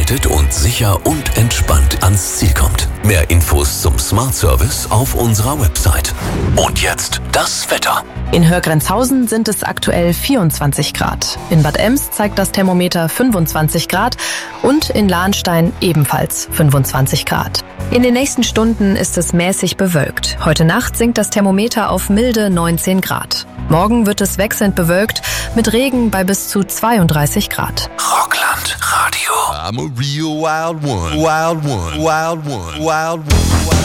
vorbereitet und sicher und entspannt ans Ziel kommt. Mehr Infos zum Smart Service auf unserer Website. Und jetzt das Wetter. In Hörgrenzhausen sind es aktuell 24 Grad. In Bad Ems zeigt das Thermometer 25 Grad und in Lahnstein ebenfalls 25 Grad. In den nächsten Stunden ist es mäßig bewölkt. Heute Nacht sinkt das Thermometer auf milde 19 Grad. Morgen wird es wechselnd bewölkt mit Regen bei bis zu 32 Grad. Rockland Radio. I'm a real wild one. Wild one. Wild one. Wild one.